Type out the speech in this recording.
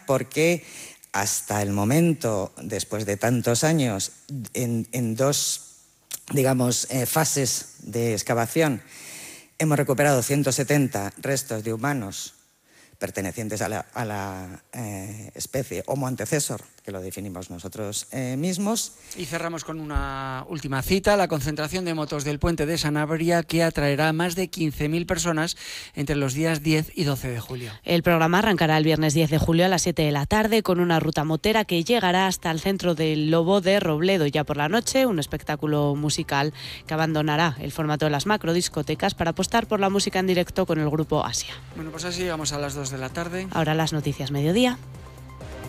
porque hasta el momento, después de tantos años, en dos, digamos, fases de excavación, hemos recuperado 170 restos de humanos pertenecientes a la especie Homo antecessor, que lo definimos nosotros mismos. Y cerramos con una última cita, la concentración de motos del puente de Sanabria, que atraerá a más de 15.000 personas entre los días 10 y 12 de julio. El programa arrancará el viernes 10 de julio a las 7 de la tarde con una ruta motera que llegará hasta el centro del Lobo de Robledo ya por la noche, un espectáculo musical que abandonará el formato de las macrodiscotecas para apostar por la música en directo con el grupo Asia. Bueno, pues así llegamos a las 2 de la tarde. Ahora las noticias mediodía.